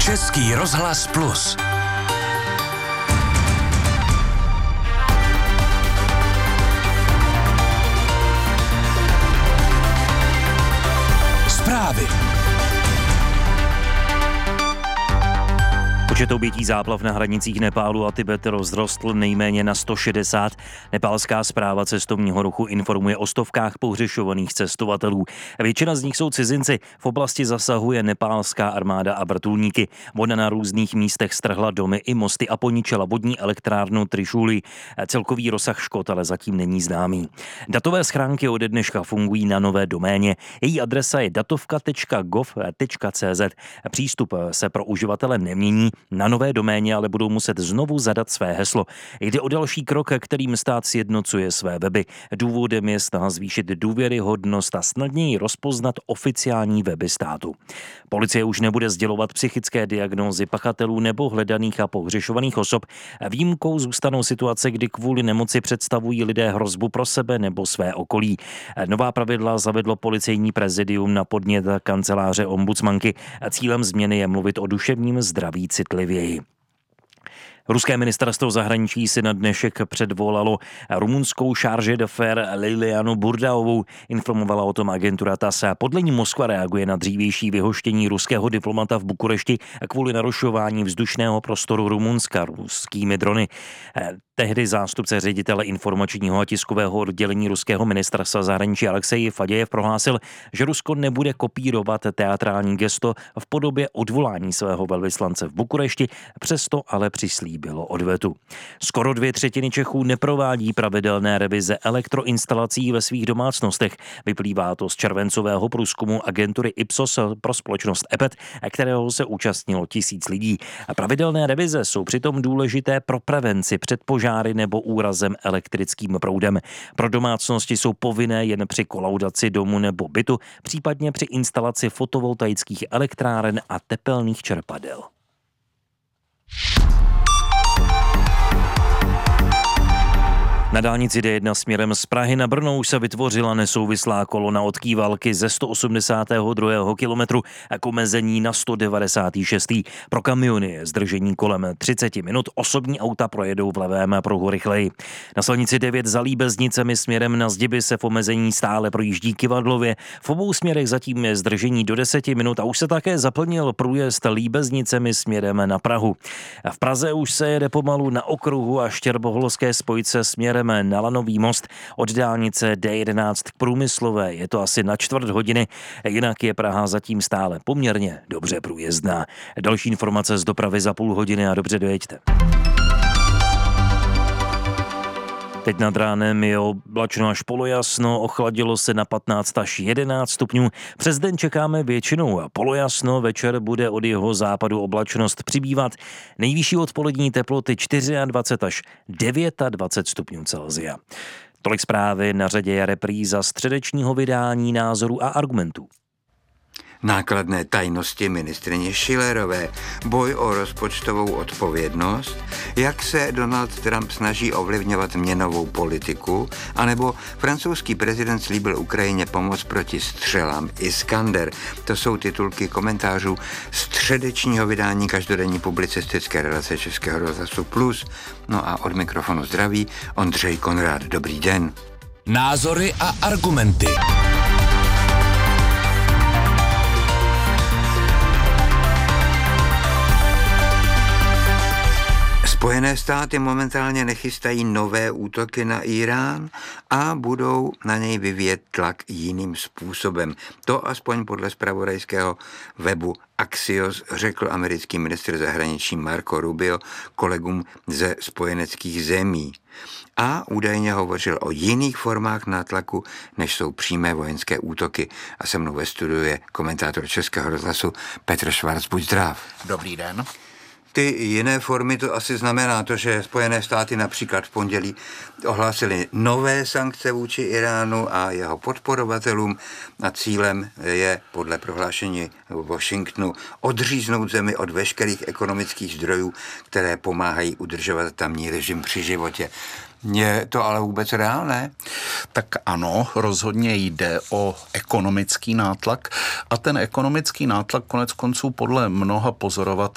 Český rozhlas Plus. Zprávy. Počet obětí záplav na hranicích Nepálu a Tibetu rozrostl nejméně na 160. Nepálská správa cestovního ruchu informuje o stovkách pohřešovaných cestovatelů. Většina z nich jsou cizinci. V oblasti zasahuje nepálská armáda a vrtulníky. Voda na různých místech strhla domy i mosty a poničila vodní elektrárnu Trishuli. Celkový rozsah škod ale zatím není známý. Datové schránky ode dneška fungují na nové doméně. Její adresa je datovka.gov.cz. Přístup se pro uživatele nemění. Na nové doméně ale budou muset znovu zadat své heslo. Jde o další krok, kterým stát sjednocuje své weby. Důvodem je snaha zvýšit důvěryhodnost a snadněji rozpoznat oficiální weby státu. Policie už nebude sdělovat psychické diagnózy pachatelů nebo hledaných a pohřešovaných osob. Výjimkou zůstanou situace, kdy kvůli nemoci představují lidé hrozbu pro sebe nebo své okolí. Nová pravidla zavedlo policejní prezidium na podnět kanceláře ombudsmanky. Cílem změny je mluvit o duševním zdraví citlivěji. Ruské ministerstvo zahraničí si na dnešek předvolalo rumunskou charge d'affaires Lilianu Burdaovou. Informovala o tom agentura TASS. Podle ní Moskva reaguje na dřívější vyhoštění ruského diplomata v Bukurešti kvůli narušování vzdušného prostoru Rumunska ruskými drony. Tehdy zástupce ředitele informačního a tiskového oddělení ruského ministerstva zahraničí Alexej Fadějev prohlásil, že Rusko nebude kopírovat teatrální gesto v podobě odvolání svého velvyslance v Bukurešti, přesto ale přislíbilo odvetu. Skoro 2/3 Čechů neprovádí pravidelné revize elektroinstalací ve svých domácnostech. Vyplývá to z červencového průzkumu agentury Ipsos pro společnost EPET, kterého se účastnilo 1000 lidí. Pravidelné revize jsou přitom důležité pro prevenci před požáry nebo úrazem elektrickým proudem. Pro domácnosti jsou povinné jen při kolaudaci domu nebo bytu, případně při instalaci fotovoltaických elektráren a tepelných čerpadel. Na dálnici D1 směrem z Prahy na Brno už se vytvořila nesouvislá kolona od Kývalky ze 182. kilometru k omezení na 196. Pro kamiony je zdržení kolem 30 minut, osobní auta projedou v levém pruhu rychleji. Na silnici 9 za Líbeznicemi směrem na Zdiby se v omezení stále projíždí Kyvadlově. V obou směrech zatím je zdržení do 10 minut a už se také zaplnil průjezd Líbeznicemi směrem na Prahu. V Praze už se jede pomalu na okruhu a Štěrboholské spojce směrem na Lanový most od dálnice D11 k Průmyslové. Je to asi na 1/4 hodiny, jinak je Praha zatím stále poměrně dobře průjezdná. Další informace z dopravy za půl hodiny a dobře dojeďte. Teď nad ránem je oblačno až polojasno, ochladilo se na 15 až 11 stupňů. Přes den čekáme většinou polojasno, večer bude od jeho západu oblačnost přibývat. Nejvyšší odpolední teploty 24 až 29 stupňů Celsia. Tolik zprávy, na řadě je repríza středečního vydání Názorů a argumentů. Nákladné tajnosti ministryně Schillerové, boj o rozpočtovou odpovědnost, jak se Donald Trump snaží ovlivňovat měnovou politiku, anebo francouzský prezident slíbil Ukrajině pomoc proti střelám Iskander. To jsou titulky komentářů středečního vydání každodenní publicistické relace Českého rozhlasu Plus. No a od mikrofonu zdraví Ondřej Konrád. Dobrý den. Názory a argumenty. Spojené státy momentálně nechystají nové útoky na Irán a budou na něj vyvíjet tlak jiným způsobem. To aspoň podle zpravodajského webu Axios řekl americký ministr zahraničí Marco Rubio kolegům ze spojeneckých zemí. A údajně hovořil o jiných formách nátlaku, než jsou přímé vojenské útoky. A se mnou ve studiu je komentátor Českého rozhlasu Petr Schwarz. Buď zdrav. Dobrý den. Ty jiné formy to asi znamená to, že Spojené státy například v pondělí ohlásily nové sankce vůči Iránu a jeho podporovatelům a cílem je podle prohlášení Washingtonu odříznout zemi od veškerých ekonomických zdrojů, které pomáhají udržovat tamní režim při životě. Je to ale vůbec reálné? Tak ano, rozhodně jde o ekonomický nátlak a ten ekonomický nátlak konec konců podle mnoha pozorovatelů